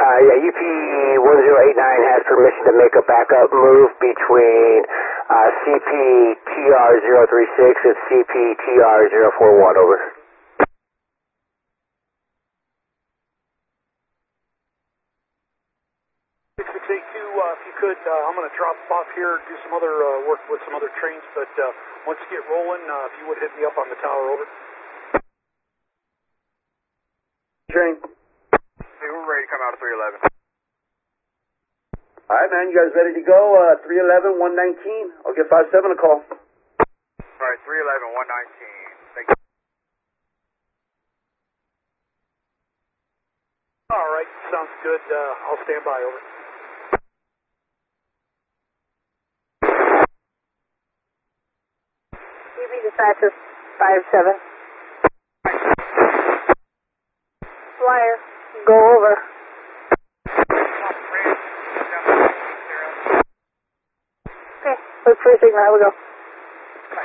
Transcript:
Yeah, UP1089 has permission to make a backup move between CPTR036 and CPTR041, over. 6682, if you could, I'm going to drop off here, do some other work with some other trains, but once you get rolling, if you would hit me up on the tower, over. Train. Hey, we're ready to come out of 311. All right, man, you guys ready to go? 311, 119. I'll give 57 a call. All right, 311, 119. Thank you. All right, sounds good. I'll stand by, over. UP dispatcher 57. Flyer, go over. Okay, look for a signal, here we go.